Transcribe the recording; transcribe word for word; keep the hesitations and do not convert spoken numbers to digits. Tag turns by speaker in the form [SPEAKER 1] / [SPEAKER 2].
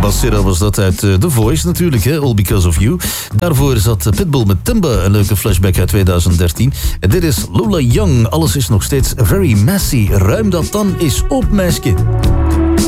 [SPEAKER 1] Basira was dat uit uh, The Voice natuurlijk, hè? All Because of You. Daarvoor zat Pitbull met Timba, een leuke flashback uit twintig dertien. En dit is Lola Young. Alles is nog steeds very messy. Ruim dat dan eens op, meisje.